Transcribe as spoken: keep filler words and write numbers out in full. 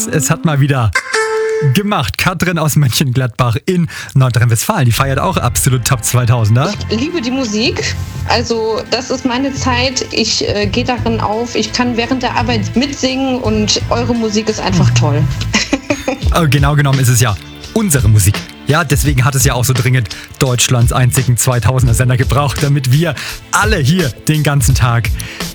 Yes, es hat mal wieder gemacht. Katrin aus Mönchengladbach in Nordrhein-Westfalen, die feiert auch absolut Top zweitausender. Ich liebe die Musik. Also das ist meine Zeit. Ich äh, gehe darin auf. Ich kann während der Arbeit mitsingen und eure Musik ist einfach toll. Oh, genau genommen ist es ja unsere Musik. Ja, deswegen hat es ja auch so dringend Deutschlands einzigen zweitausender-Sender gebraucht, damit wir alle hier den ganzen Tag